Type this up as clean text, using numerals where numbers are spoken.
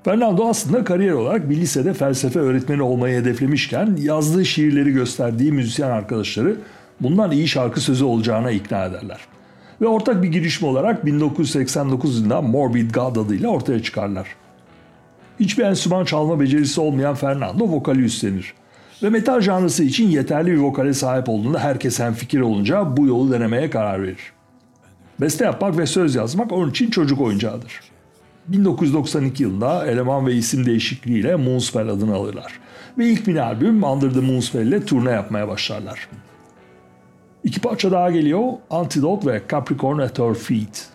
Fernando aslında kariyer olarak bir lisede felsefe öğretmeni olmayı hedeflemişken yazdığı şiirleri gösterdiği müzisyen arkadaşları bundan iyi şarkı sözü olacağına ikna ederler. Ve ortak bir girişim olarak 1989 yılında Morbid God adıyla ortaya çıkarlar. Hiçbir enstrüman çalma becerisi olmayan Fernando vokali üstlenir. Ve metal janrısı için yeterli bir vokale sahip olduğunda herkes hemfikir olunca bu yolu denemeye karar verir. Beste yapmak ve söz yazmak onun için çocuk oyuncağıdır. 1992 yılında eleman ve isim değişikliğiyle Moonspell adını alırlar. Ve ilk mini albüm Under the Moonspell ile turne yapmaya başlarlar. İki parça daha geliyor, Antidote ve Capricorn at Her Feet.